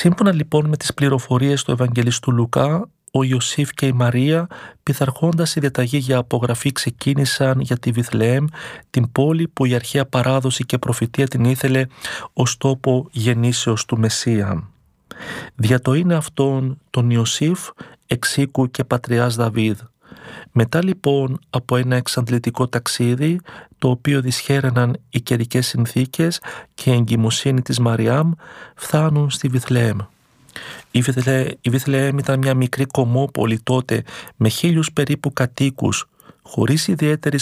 Σύμφωνα λοιπόν με τις πληροφορίες του Ευαγγελιστού Λουκά, ο Ιωσήφ και η Μαρία, πειθαρχώντας η διαταγή για απογραφή, ξεκίνησαν για τη Βιθλεέμ, την πόλη που η αρχαία παράδοση και προφητεία την ήθελε ως τόπο γεννήσεως του Μεσσία. Δια το είναι αυτόν τον Ιωσήφ εξοίκου και πατριάς Δαβίδ. Μετά λοιπόν από ένα εξαντλητικό ταξίδι, το οποίο δυσχέραναν οι καιρικές συνθήκες και η εγκυμοσύνη της Μαριάμ, φτάνουν στη Βιθλεέμ. Η Βιθλεέμ ήταν μια μικρή κομμόπολη τότε με 1.000 περίπου κατοίκους, χωρίς ιδιαίτερη